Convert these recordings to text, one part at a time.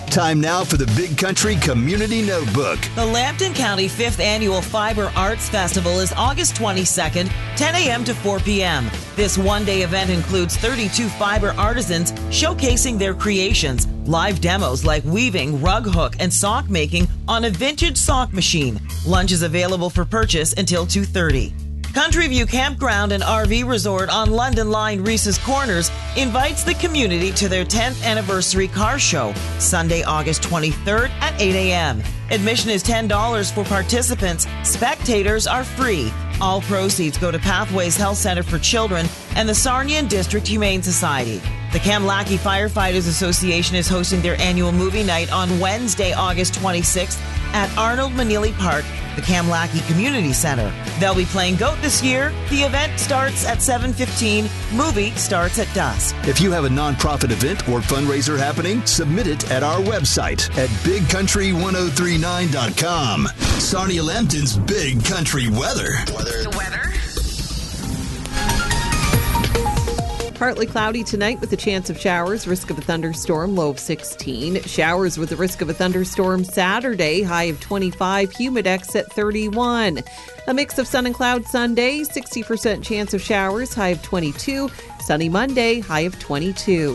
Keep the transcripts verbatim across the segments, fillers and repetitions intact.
Time now for the Big Country Community Notebook. The Lambton County fifth Annual Fiber Arts Festival is August twenty-second, ten a.m. to four p.m. This one-day event includes thirty-two fiber artisans showcasing their creations, live demos like weaving, rug hook, and sock making on a vintage sock machine. Lunch is available for purchase until two thirty. Country View Campground and R V Resort on London Line Reese's Corners invites the community to their tenth anniversary car show, Sunday, August twenty-third at eight a.m. Admission is ten dollars for participants. Spectators are free. All proceeds go to Pathways Health Center for Children and the Sarnia District Humane Society. The Kamlaki Firefighters Association is hosting their annual movie night on Wednesday, August twenty-sixth at Arnold Manili Park, the Kamlaki Community Center. They'll be playing GOAT this year. The event starts at seven fifteen. Movie starts at dusk. If you have a nonprofit event or fundraiser happening, submit it at our website at big country ten thirty-nine dot com. Sarnia Lambton's Big Country Weather. Weather. The weather. Partly cloudy tonight with a chance of showers, risk of a thunderstorm, low of sixteen. Showers with the risk of a thunderstorm Saturday, high of twenty-five, humidex at thirty-one. A mix of sun and cloud Sunday, sixty percent chance of showers, high of twenty-two. Sunny Monday, high of twenty-two.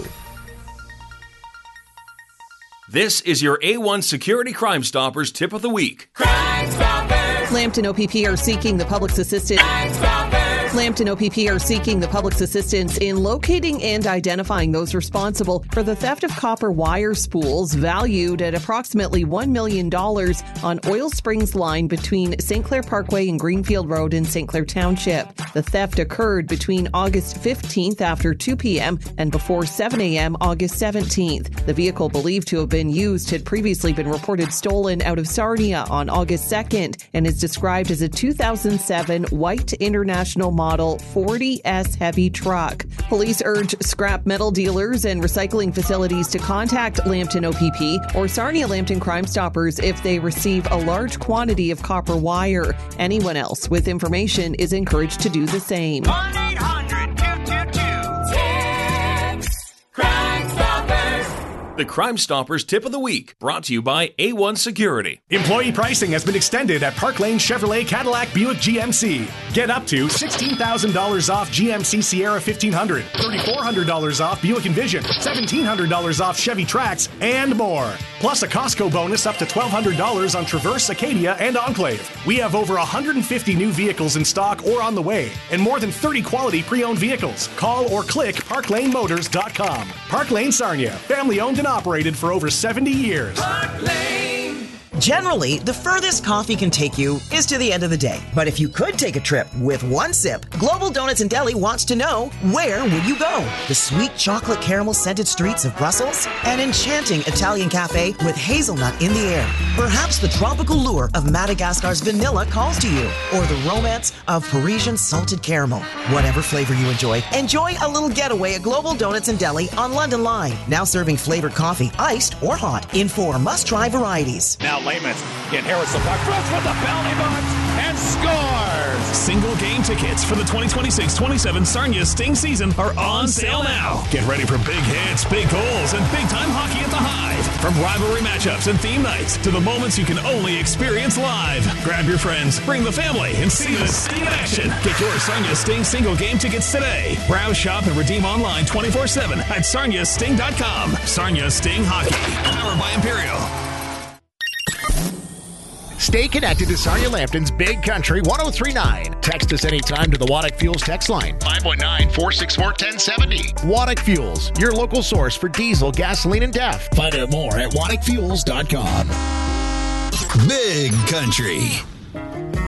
This is your A one Security Crime Stoppers tip of the week. Crime Stoppers. Lambton O P P are seeking the public's assistance. Crime Stoppers. Lambton O P P are seeking the public's assistance in locating and identifying those responsible for the theft of copper wire spools valued at approximately one million dollars on Oil Springs line between Saint Clair Parkway and Greenfield Road in Saint Clair Township. The theft occurred between August fifteenth after two p.m. and before seven a.m. August seventeenth. The vehicle believed to have been used had previously been reported stolen out of Sarnia on August second and is described as a two thousand seven white International Model forty S heavy truck. Police urge scrap metal dealers and recycling facilities to contact Lambton O P P or Sarnia Lambton Crime Stoppers if they receive a large quantity of copper wire. Anyone else with information is encouraged to do the same. one eight hundred two two two tips. Crime Stoppers. The Crime Stoppers tip of the week, brought to you by A one Security. Employee pricing has been extended at Park Lane Chevrolet Cadillac Buick G M C. Get up to sixteen thousand dollars off G M C Sierra fifteen hundred, thirty-four hundred dollars off Buick Envision, seventeen hundred dollars off Chevy Trax, and more. Plus a Costco bonus up to twelve hundred dollars on Traverse, Acadia, and Enclave. We have over one hundred fifty new vehicles in stock or on the way, and more than thirty quality pre-owned vehicles. Call or click park lane motors dot com. Park Lane Sarnia, family owned and operated for over seventy years. Park Lane. Generally, the furthest coffee can take you is to the end of the day. But if you could take a trip with one sip, Global Donuts and Deli wants to know, where would you go? The sweet chocolate caramel scented streets of Brussels? An enchanting Italian cafe with hazelnut in the air? Perhaps the tropical lure of Madagascar's vanilla calls to you? Or the romance of Parisian salted caramel? Whatever flavor you enjoy, enjoy a little getaway at Global Donuts and Deli on London Line. Now serving flavored coffee, iced or hot, in four must-try varieties. Now Lamont inherits the puck, throws with the penalty box, and scores! Single game tickets for the twenty twenty-six twenty-seven Sarnia Sting season are on sale now. Get ready for big hits, big goals, and big-time hockey at the Hive. From rivalry matchups and theme nights to the moments you can only experience live. Grab your friends, bring the family, and see the Sting in action. Get your Sarnia Sting single game tickets today. Browse, shop, and redeem online twenty-four seven at sarnia sting dot com. Sarnia Sting Hockey, powered by Imperial. Stay connected to Sarnia Lambton's Big Country ten thirty-nine. Text us anytime to the Waddick Fuels text line, five one nine, four six four, one zero seven zero. Waddick Fuels, your local source for diesel, gasoline, and D E F. Find out more at waddick fuels dot com. Big Country.